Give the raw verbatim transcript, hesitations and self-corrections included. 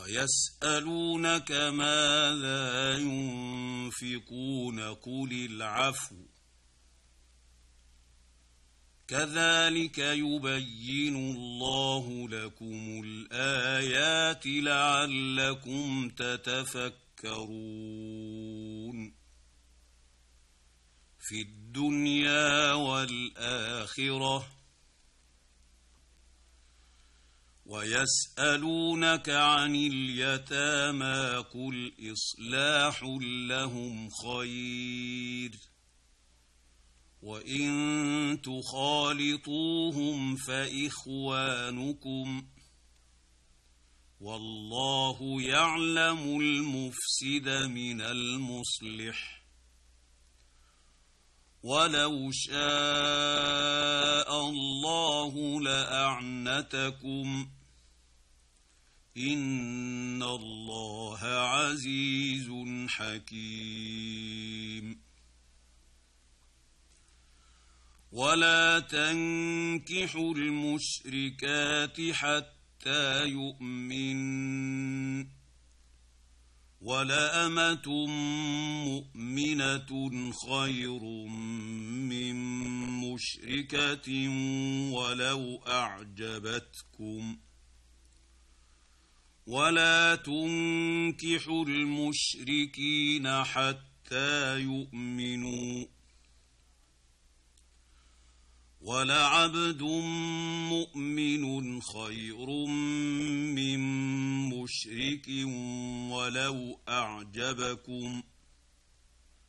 ويسألونك ماذا ينفقون قل العفو كذلك يبين الله لكم الآيات لعلكم تتفكرون في الدنيا والآخرة. ويسألونك عن اليتامى قل إصلاح لهم خير وإن تخالطوهم فإخوانكم والله يعلم المفسد من المصلح ولو شاء الله لأعنتكم إن الله عزيز حكيم. ولا تنكحوا المشركات حتى يؤمن ولأمة مؤمنة خير من مشركة ولو أعجبتكم ولا تنكحوا المشركين حتى يؤمنوا ولعبد مؤمن خير من مشرك ولو أعجبكم